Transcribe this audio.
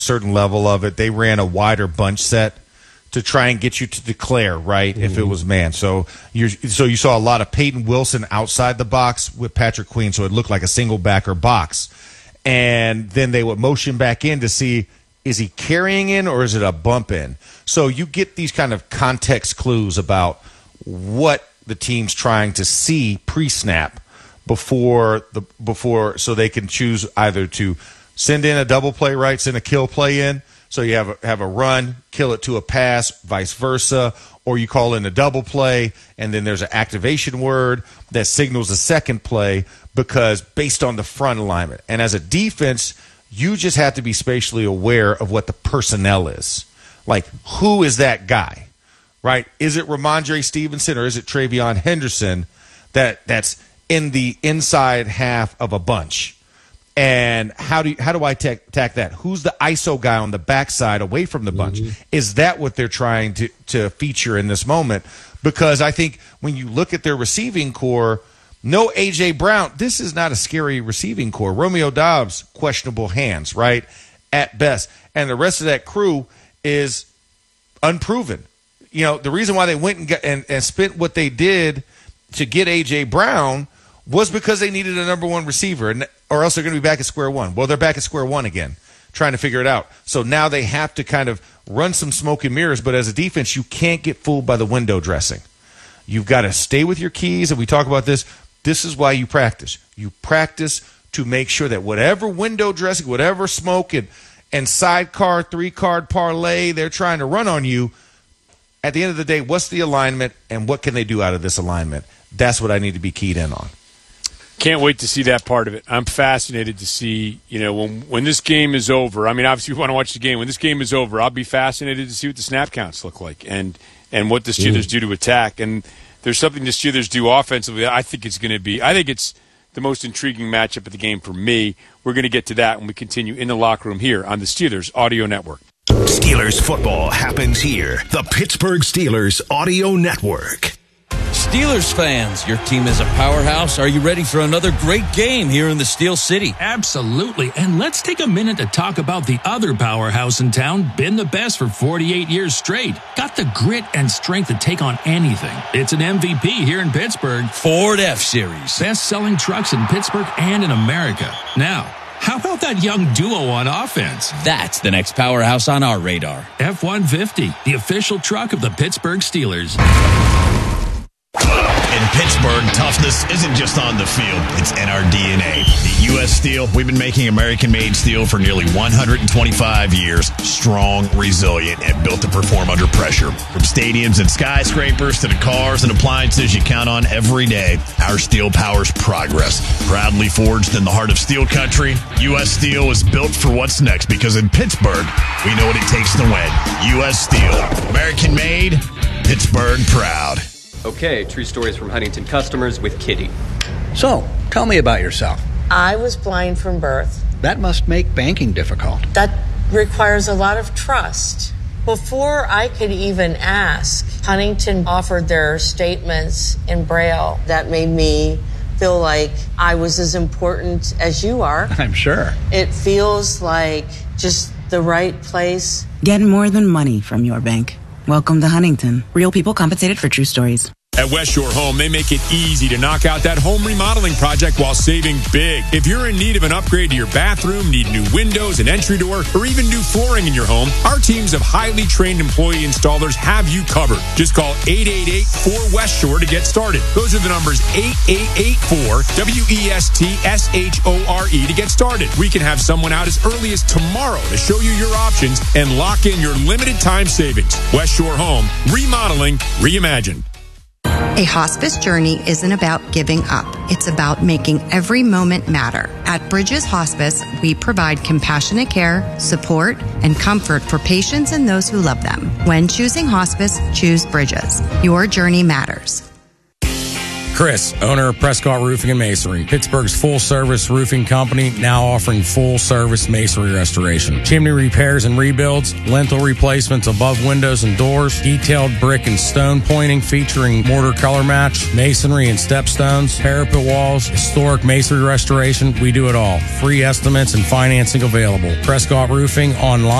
certain level of it. They ran a wider bunch set to try and get you to declare, right, if it was man. So you saw a lot of Peyton Wilson outside the box with Patrick Queen, so it looked like a single backer box. And then they would motion back in to see, is he carrying in or is it a bump in? So you get these kind of context clues about what the team's trying to see pre-snap before so they can choose either to send in a double play, right, send a kill play in, so you have a run, kill it to a pass, vice versa, or you call in a double play, and then there's an activation word that signals a second play because based on the front alignment. And as a defense, you just have to be spatially aware of what the personnel is. Like, who is that guy, right? Is it Ramondre Stevenson or is it Travion Henderson that's in the inside half of a bunch? And how do I attack that? Who's the ISO guy on the backside away from the bunch? Is that what they're trying to feature in this moment? Because I think when you look at their receiving core, no A.J. Brown, this is not a scary receiving core. Romeo Doubs, questionable hands, right, at best. And the rest of that crew is unproven. You know, the reason why they went and got, and spent what they did to get A.J. Brown was because they needed a number one receiver, or else they're going to be back at square one. Well, they're back at square one again, trying to figure it out. So now they have to kind of run some smoke and mirrors, but as a defense, you can't get fooled by the window dressing. You've got to stay with your keys, and we talk about this. This is why you practice. You practice to make sure that whatever window dressing, whatever smoke and sidecar, 3-card parlay they're trying to run on you, at the end of the day, what's the alignment and what can they do out of this alignment? That's what I need to be keyed in on. Can't wait to see that part of it. I'm fascinated to see, when this game is over. I mean, obviously we want to watch the game. When this game is over, I'll be fascinated to see what the snap counts look like and what the Steelers do to attack. And there's something the Steelers do offensively. I think it's the most intriguing matchup of the game for me. We're going to get to that when we continue in the locker room here on the Steelers Audio Network. Steelers football happens here. The Pittsburgh Steelers Audio Network. Steelers fans, your team is a powerhouse. Are you ready for another great game here in the Steel City? Absolutely. And let's take a minute to talk about the other powerhouse in town, been the best for 48 years straight. Got the grit and strength to take on anything. It's an MVP here in Pittsburgh. Ford F-Series. Best-selling trucks in Pittsburgh and in America. Now, how about that young duo on offense? That's the next powerhouse on our radar. F-150, the official truck of the Pittsburgh Steelers. In Pittsburgh, toughness isn't just on the field, it's in our DNA. At U.S. Steel, we've been making American-made steel for nearly 125 years. Strong, resilient, and built to perform under pressure. From stadiums and skyscrapers to the cars and appliances you count on every day, our steel powers progress. Proudly forged in the heart of steel country, U.S. Steel is built for what's next because in Pittsburgh, we know what it takes to win. U.S. Steel. American-made, Pittsburgh proud. Okay, true stories from Huntington customers with Kitty. So, tell me about yourself. I was blind from birth. That must make banking difficult. That requires a lot of trust. Before I could even ask, Huntington offered their statements in Braille. That made me feel like I was as important as you are. I'm sure. It feels like just the right place. Get more than money from your bank. Welcome to Huntington. Real people compensated for true stories. At West Shore Home, they make it easy to knock out that home remodeling project while saving big. If you're in need of an upgrade to your bathroom, need new windows, an entry door, or even new flooring in your home, our teams of highly trained employee installers have you covered. Just call 888-4West Shore to get started. Those are the numbers 8884-WESTSHORE to get started. We can have someone out as early as tomorrow to show you your options and lock in your limited time savings. West Shore Home, remodeling, reimagined. A hospice journey isn't about giving up. It's about making every moment matter. At Bridges Hospice, we provide compassionate care, support, and comfort for patients and those who love them. When choosing hospice, choose Bridges. Your journey matters. Chris, owner of Prescott Roofing and Masonry, Pittsburgh's full-service roofing company, now offering full-service masonry restoration. Chimney repairs and rebuilds, lintel replacements above windows and doors, detailed brick and stone pointing featuring mortar color match, masonry and stepstones, parapet walls, historic masonry restoration. We do it all. Free estimates and financing available. Prescott Roofing online